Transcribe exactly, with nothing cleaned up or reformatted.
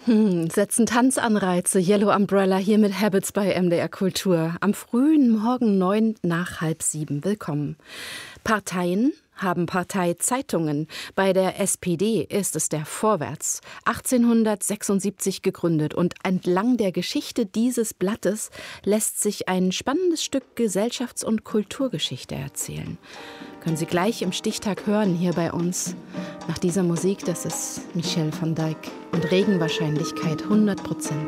Hm, setzen Tanzanreize. Yellow Umbrella hier mit Habits bei M D R Kultur. Am frühen Morgen neun nach halb sieben. Willkommen. Parteien haben Parteizeitungen. Bei der S P D ist es der Vorwärts, achtzehnhundertsechsundsiebzig gegründet. Und entlang der Geschichte dieses Blattes lässt sich ein spannendes Stück Gesellschafts- und Kulturgeschichte erzählen. Können Sie gleich im Stichtag hören hier bei uns. Nach dieser Musik, das ist Michel van Dijk und Regenwahrscheinlichkeit hundert Prozent.